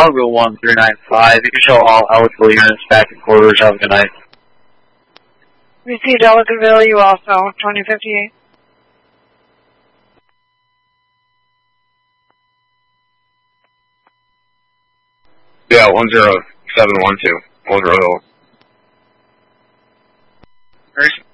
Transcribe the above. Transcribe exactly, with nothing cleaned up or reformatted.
Algo one three nine five. You can show all eligible units back in quarters. Have a good night. Received Ellicottville, you also, twenty fifty-eight. Yeah, one zero seven one two, Old Royal. Very